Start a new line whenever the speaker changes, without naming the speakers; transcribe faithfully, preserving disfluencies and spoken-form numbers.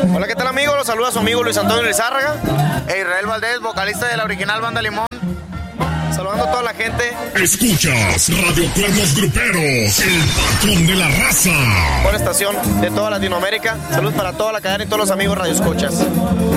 Hola, ¿qué tal, amigos? Los saluda su amigo Luis Antonio Lizárraga e Israel Valdés, vocalista de la original Banda Limón. Saludando a toda la gente.
Escuchas Radio Cuernos Gruperos, el patrón de la raza.
Por estación de toda Latinoamérica. Saludos para toda la cadena y todos los amigos radioescuchas.